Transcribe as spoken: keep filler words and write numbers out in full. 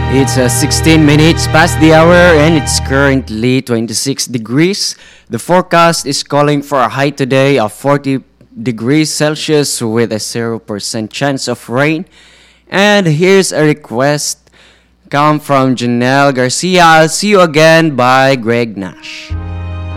It's uh, sixteen minutes past the hour and it's currently twenty-six degrees. The forecast is calling for a high today of forty degrees Celsius with a zero percent chance of rain. And here's a request come from Janelle Garcia. I'll see you again by Greg Nash.